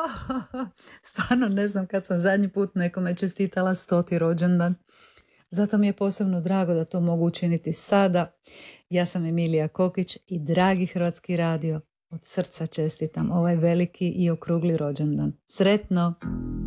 Stvarno ne znam kad sam zadnji put nekome čestitala 100. rođendan. Zato mi je posebno drago da to mogu učiniti sada. Ja sam Emilija Kokić i dragi Hrvatski radio, od srca čestitam ovaj veliki i okrugli rođendan. Sretno!